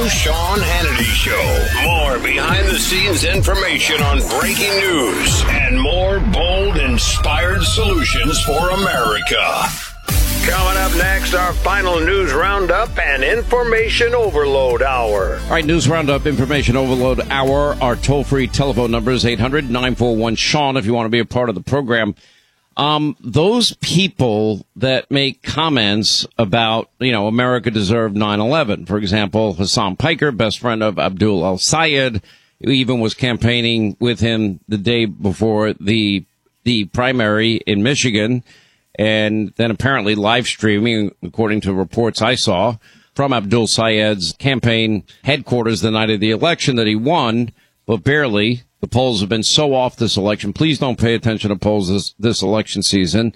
Sean Hannity Show. More behind-the-scenes information on breaking news and more bold, inspired solutions for America. Coming up next, our final news roundup and information overload hour. All right, news roundup, information overload hour. Our toll-free telephone number is 800-941-SEAN if you want to be a part of the program. Those people that make comments about, America deserved 9/11. For example, Hassan Piker, best friend of Abdul El-Sayed, who even was campaigning with him the day before the primary in Michigan, and then apparently live streaming, according to reports I saw, from Abdul Sayed's campaign headquarters the night of the election that he won, but barely. The polls have been so off this election. Please don't pay attention to polls this election season.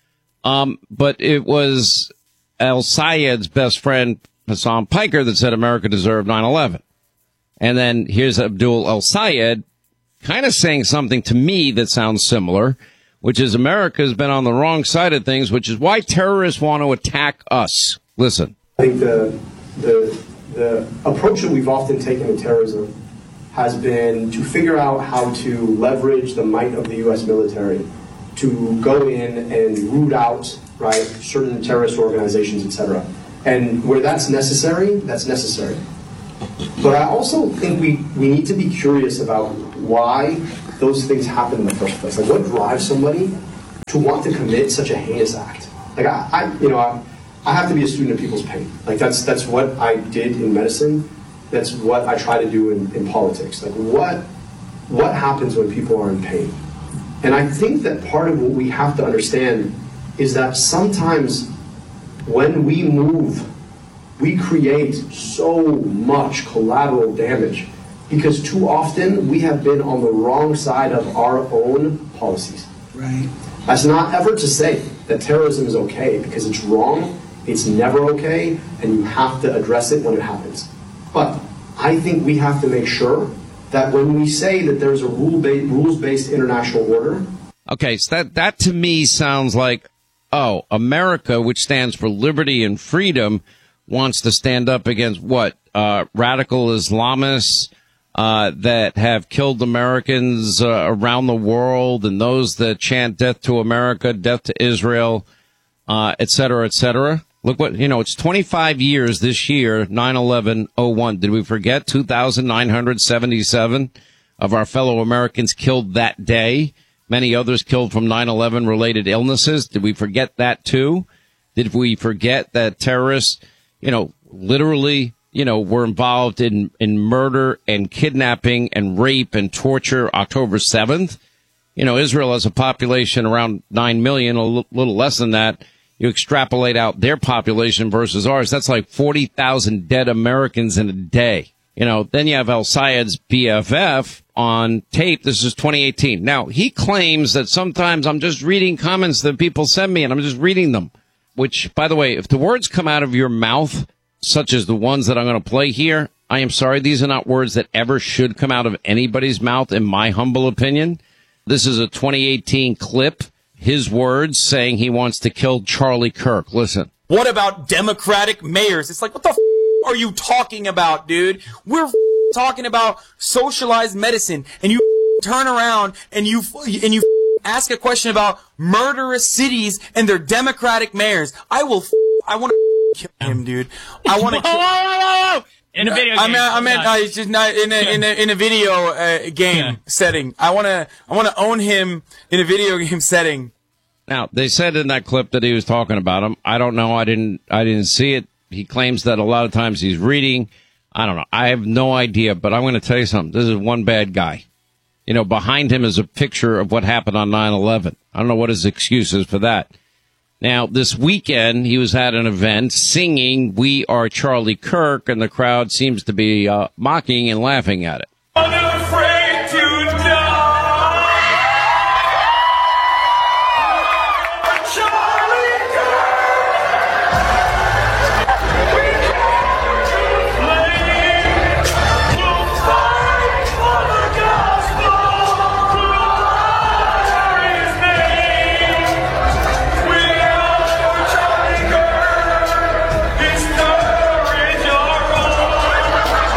But it was El-Sayed's best friend, Hassan Piker, that said America deserved 9/11. And then here's Abdul El-Sayed kind of saying something to me that sounds similar, which is America's been on the wrong side of things, which is why terrorists want to attack us. Listen. I think the approach that we've often taken to terrorism has been to figure out how to leverage the might of the U.S. military to go in and root out, right, certain terrorist organizations, etc. And where that's necessary, that's necessary. But I also think we need to be curious about why those things happen in the first place. Like, what drives somebody to want to commit such a heinous act? Like, I have to be a student of people's pain. Like, that's what I did in medicine. That's what I try to do in politics. Like, what happens when people are in pain? And I think that part of what we have to understand is that sometimes when we move, we create so much collateral damage because too often we have been on the wrong side of our own policies. Right. That's not ever to say that terrorism is okay, because it's wrong, it's never okay, and you have to address it when it happens. But I think we have to make sure that when we say that there's a rules-based international order. Okay, so that to me sounds like, America, which stands for liberty and freedom, wants to stand up against what? Radical Islamists that have killed Americans around the world, and those that chant death to America, death to Israel, et cetera, et cetera. Look what, it's 25 years this year, 9/11/01. Did we forget 2,977 of our fellow Americans killed that day? Many others killed from 9/11 related illnesses. Did we forget that too? Did we forget that terrorists, literally, were involved in murder and kidnapping and rape and torture October 7th? Israel has a population around 9 million, a little less than that. You extrapolate out their population versus ours, that's like 40,000 dead Americans in a day. Then you have El-Sayed's BFF on tape. This is 2018. Now, he claims that sometimes I'm just reading comments that people send me and I'm just reading them, which, by the way, if the words come out of your mouth, such as the ones that I'm going to play here, I am sorry. These are not words that ever should come out of anybody's mouth, in my humble opinion. This is a 2018 clip. His words saying he wants to kill Charlie Kirk. Listen. What about Democratic mayors? It's like, what the are you talking about, dude? We're talking about socialized medicine, and you turn around and you ask a question about murderous cities and their Democratic mayors. I want to kill him, dude. I want to kill him. In a video game. I meant just not in a video game setting. I want to own him in a video game setting. Now, they said in that clip that he was talking about him. I don't know. I didn't see it. He claims that a lot of times he's reading. I don't know. I have no idea, but I'm going to tell you something. This is one bad guy. Behind him is a picture of what happened on 9/11. I don't know what his excuse is for that. Now, this weekend, he was at an event singing "We Are Charlie Kirk," and the crowd seems to be mocking and laughing at it. Unafraid to die. Charlie Kirk. We came to flame. We'll fight for the gospel. Glorify his name. We are Charlie Kirk. His courage our own.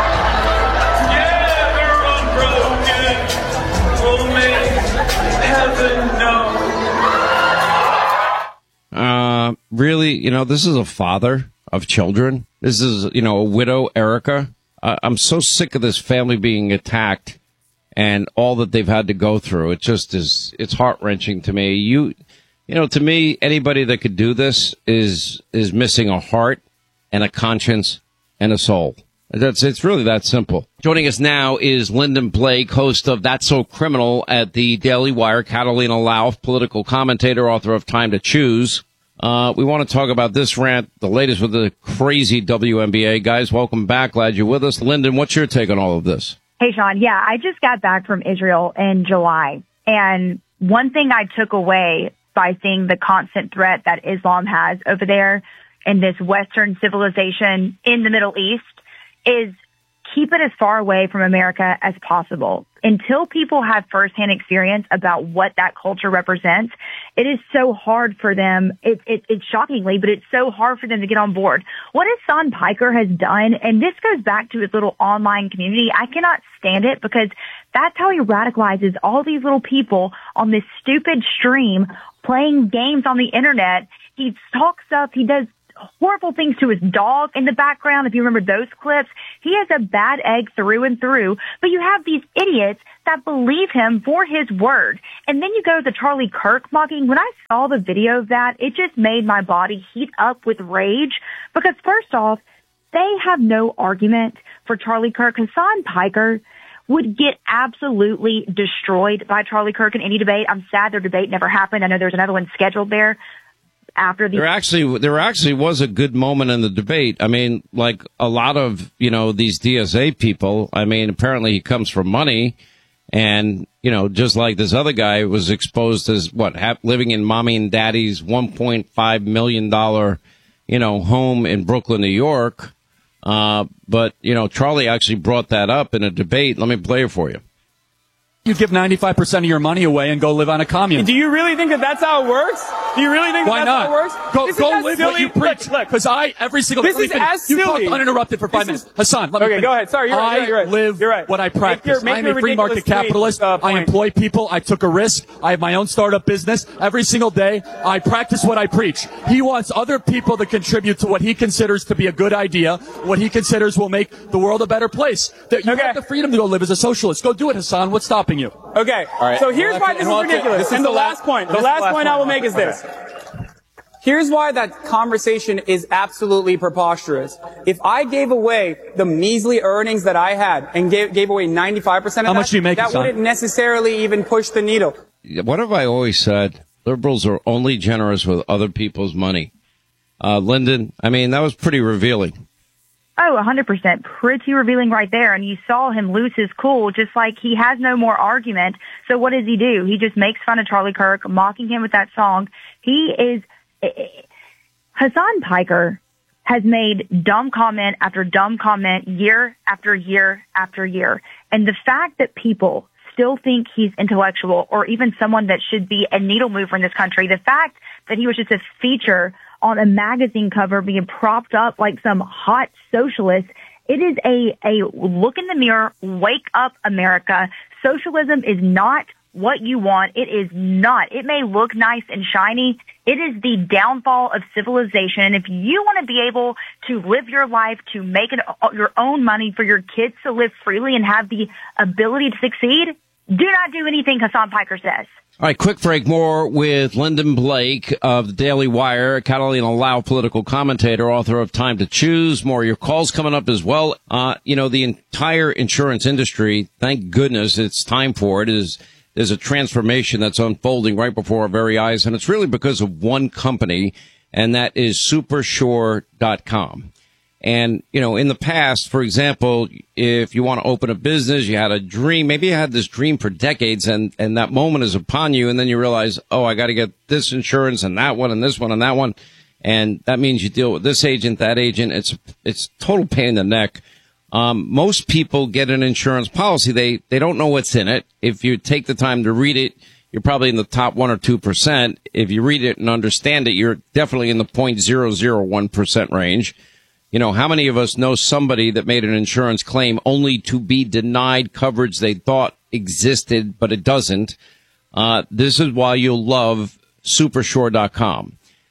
really, this is a father of children. This is, a widow, Erica. I'm so sick of this family being attacked and all that they've had to go through. It just is, it's heart-wrenching to me. To me, anybody that could do this is missing a heart and a conscience and a soul. It's really that simple. Joining us now is Lyndon Blake, host of That's So Criminal at the Daily Wire, Catalina Lauf, political commentator, author of Time to Choose. We want to talk about this rant, the latest with the crazy WNBA. Guys, welcome back. Glad you're with us. Lyndon, what's your take on all of this? Hey, Sean. Yeah, I just got back from Israel in July. And one thing I took away by seeing the constant threat that Islam has over there in this Western civilization in the Middle East is keep it as far away from America as possible. Until people have firsthand experience about what that culture represents, it is so hard for them. It's shockingly, but it's so hard for them to get on board. What Hasan Piker has done, and this goes back to his little online community, I cannot stand it because that's how he radicalizes all these little people on this stupid stream playing games on the internet. He talks stuff. He does horrible things to his dog in the background. If you remember those clips, he has a bad egg through and through, but you have these idiots that believe him for his word. And then you go to the Charlie Kirk mocking. When I saw the video of that, it just made my body heat up with rage because first off, they have no argument for Charlie Kirk. Hasan Piker would get absolutely destroyed by Charlie Kirk in any debate. I'm sad their debate never happened. I know there's another one scheduled there. There actually was a good moment in the debate. I mean, like a lot of, these DSA people, I mean, apparently he comes from money and, just like this other guy was exposed as living in mommy and daddy's $1.5 million, home in Brooklyn, New York. But, Charlie actually brought that up in a debate. Let me play it for you. You give 95% of your money away and go live on a commune. Do you really think that that's how it works? Do you really think that's how it works? Go live what you preach. Because every single this is as silly. You talked uninterrupted for 5 minutes. Hasan, let me finish. Go ahead. Sorry, you're right. I live what I practice. I'm a free market capitalist. I employ people. I took a risk. I have my own startup business. Every single day, I practice what I preach. He wants other people to contribute to what he considers to be a good idea, what he considers will make the world a better place. You have the freedom to go live as a socialist. Go do it, Hasan. What's stopping you? Okay, right. So here's why this is ridiculous. And the last point I will make is this. Here's why that conversation is absolutely preposterous. If I gave away the measly earnings that I had and gave away 95% of How much do you make, that wouldn't necessarily even push the needle. What have I always said? Liberals are only generous with other people's money. Lyndon, I mean, that was pretty revealing. Oh, 100%. Pretty revealing right there. And you saw him lose his cool, just like he has no more argument. So what does he do? He just makes fun of Charlie Kirk, mocking him with that song. Hasan Piker has made dumb comment after dumb comment year after year after year. And the fact that people still think he's intellectual or even someone that should be a needle mover in this country, the fact that he was just a feature on a magazine cover being propped up like some hot socialist. It is a look in the mirror, wake up, America. Socialism is not what you want. It is not. It may look nice and shiny. It is the downfall of civilization. And if you want to be able to live your life, to make your own money for your kids to live freely and have the ability to succeed, do not do anything Hasan Piker says. All right, quick break. More with Lyndon Blake of the Daily Wire, Catalina Lauf, political commentator, author of Time to Choose. More of your calls coming up as well. The entire insurance industry, thank goodness it's time for it, there's a transformation that's unfolding right before our very eyes, and it's really because of one company, and that is Supersure.com. And, in the past, for example, if you want to open a business, you had a dream, maybe you had this dream for decades and that moment is upon you. And then you realize, I got to get this insurance and that one and this one and that one. And that means you deal with this agent, that agent. It's total pain in the neck. Most people get an insurance policy. They don't know what's in it. If you take the time to read it, you're probably in the top 1 or 2%. If you read it and understand it, you're definitely in the 0.001% range. How many of us know somebody that made an insurance claim only to be denied coverage they thought existed, but it doesn't? This is why you'll love Supersure.com.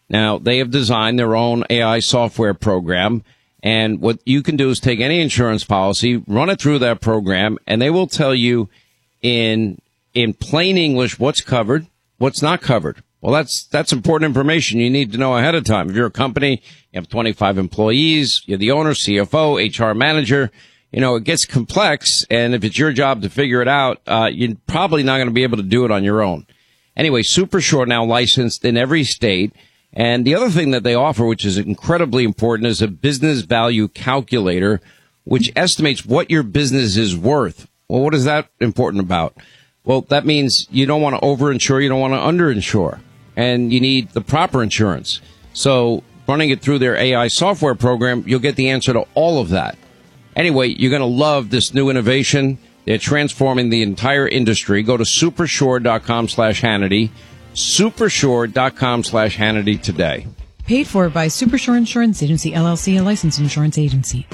Now, they have designed their own AI software program, and what you can do is take any insurance policy, run it through that program, and they will tell you in plain English what's covered, what's not covered. Well, that's important information you need to know ahead of time. If you're a company, you have 25 employees, you're the owner, CFO, HR manager, it gets complex, and if it's your job to figure it out, you're probably not going to be able to do it on your own. Anyway, SuperSure now licensed in every state. And the other thing that they offer, which is incredibly important, is a business value calculator, which estimates what your business is worth. Well, what is that important about? Well, that means you don't want to overinsure, you don't want to underinsure, and you need the proper insurance. So running it through their AI software program, you'll get the answer to all of that. Anyway, you're going to love this new innovation. They're transforming the entire industry. Go to supersure.com/Hannity. Supersure.com/Hannity today. Paid for by Supersure Insurance Agency, LLC, a licensed insurance agency.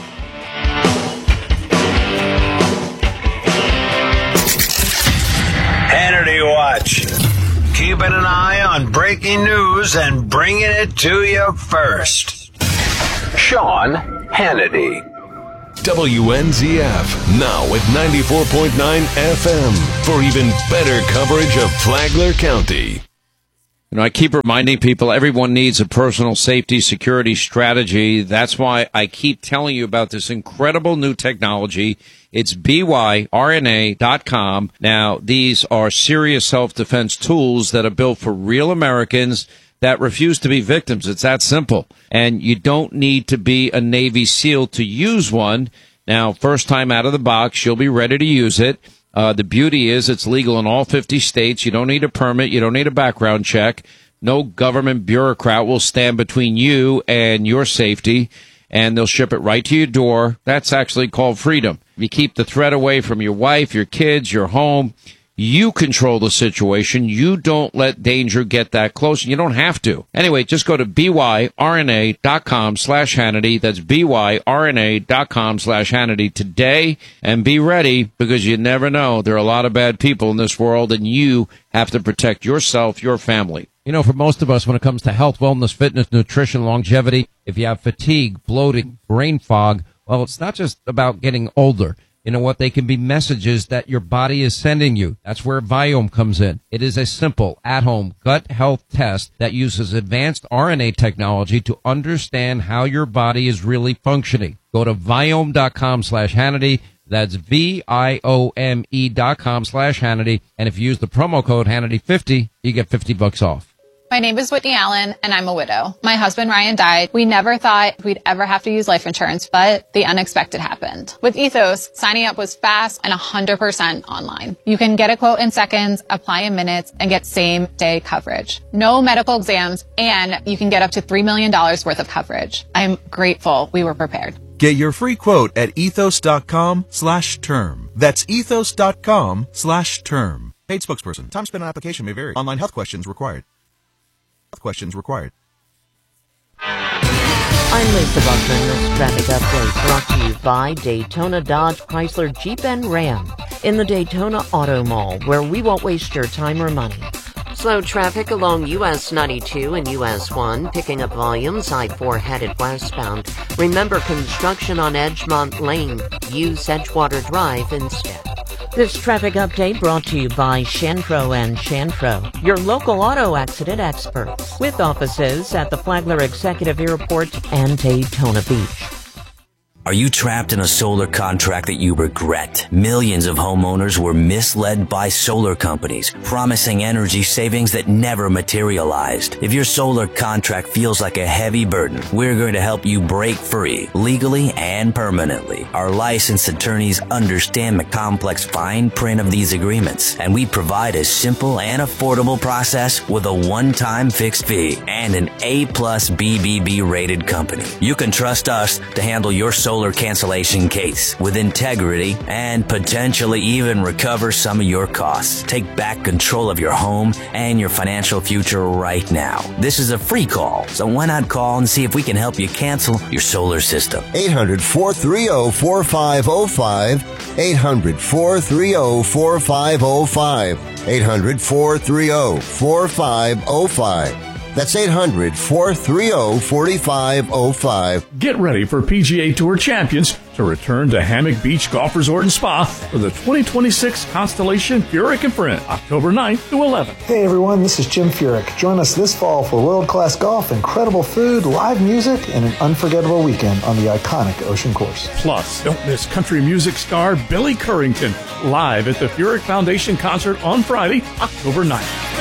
Hannity Watch. Keeping an eye on breaking news and bringing it to you first. Sean Hannity. WNZF, now at 94.9 FM for even better coverage of Flagler County. I keep reminding people everyone needs a personal safety security strategy. That's why I keep telling you about this incredible new technology. It's byrna.com. Now, these are serious self-defense tools that are built for real Americans that refuse to be victims. It's that simple. And you don't need to be a Navy SEAL to use one. Now, first time out of the box, you'll be ready to use it. The beauty is it's legal in all 50 states. You don't need a permit. You don't need a background check. No government bureaucrat will stand between you and your safety, and they'll ship it right to your door. That's actually called freedom. You keep the threat away from your wife, your kids, your home. You control the situation. You don't let danger get that close. You don't have to. Anyway, just go to byrna.com/Hannity. That's byrna.com/Hannity today, and be ready, because you never know. There are a lot of bad people in this world, and you have to protect yourself, your family. For most of us, when it comes to health, wellness, fitness, nutrition, longevity, if you have fatigue, bloating, brain fog, well, it's not just about getting older. You know what? They can be messages that your body is sending you. That's where Viome comes in. It is a simple, at-home gut health test that uses advanced RNA technology to understand how your body is really functioning. Go to Viome.com/Hannity. That's VIOME.com/Hannity. And if you use the promo code Hannity50, you get $50 off. My name is Whitney Allen, and I'm a widow. My husband, Ryan, died. We never thought we'd ever have to use life insurance, but the unexpected happened. With Ethos, signing up was fast and 100% online. You can get a quote in seconds, apply in minutes, and get same-day coverage. No medical exams, and you can get up to $3 million worth of coverage. I'm grateful we were prepared. Get your free quote at ethos.com/term. That's ethos.com/term. Paid spokesperson. Time spent on application may vary. Online health questions required. I'm Lisa Buckman. This traffic update brought to you by Daytona Dodge Chrysler Jeep and Ram in the Daytona Auto Mall, where we won't waste your time or money. Slow traffic along US 92 and US 1, picking up volumes, I-4 headed westbound. Remember construction on Edgemont Lane. Use Edgewater Drive instead. This traffic update brought to you by Shantro and Shantro, your local auto accident experts, with offices at the Flagler Executive Airport and Daytona Beach. Are you trapped in a solar contract that you regret? Millions of homeowners were misled by solar companies, promising energy savings that never materialized. If your solar contract feels like a heavy burden, we're going to help you break free, legally and permanently. Our licensed attorneys understand the complex fine print of these agreements, and we provide a simple and affordable process with a one-time fixed fee and an A+ BBB rated company. You can trust us to handle your solar cancellation case with integrity and potentially even recover some of your costs. Take back control of your home and your financial future right now. This is a free call, so why not call and see if we can help you cancel your solar system. 800-430-4505. 800-430-4505. 800-430-4505. That's 800-430-4505. Get ready for PGA Tour champions to return to Hammock Beach Golf Resort and Spa for the 2026 Constellation Furyk and Friends, October 9th to 11th. Hey everyone, this is Jim Furyk. Join us this fall for world-class golf, incredible food, live music, and an unforgettable weekend on the iconic Ocean Course. Plus, don't miss country music star Billy Currington live at the Furyk Foundation concert on Friday, October 9th.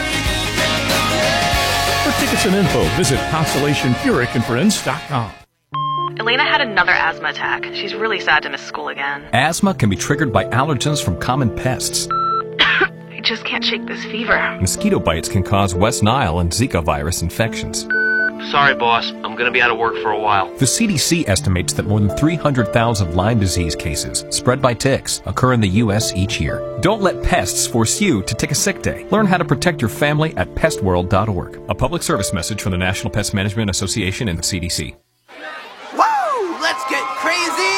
For tickets and info, visit ConstellationFurykandFriends.com. Elena had another asthma attack. She's really sad to miss school again. Asthma can be triggered by allergens from common pests. I just can't shake this fever. Mosquito bites can cause West Nile and Zika virus infections. Sorry, boss. I'm going to be out of work for a while. The CDC estimates that more than 300,000 Lyme disease cases spread by ticks occur in the U.S. each year. Don't let pests force you to take a sick day. Learn how to protect your family at pestworld.org. A public service message from the National Pest Management Association and the CDC. Woo! Let's get crazy!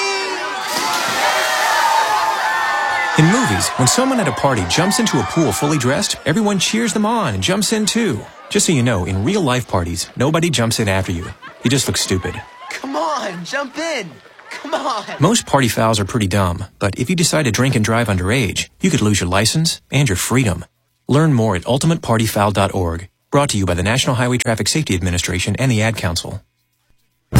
In movies, when someone at a party jumps into a pool fully dressed, everyone cheers them on and jumps in too. Just so you know, in real life parties, nobody jumps in after you. You just look stupid. Come on, jump in! Come on! Most party fouls are pretty dumb, but if you decide to drink and drive underage, you could lose your license and your freedom. Learn more at ultimatepartyfoul.org. Brought to you by the National Highway Traffic Safety Administration and the Ad Council.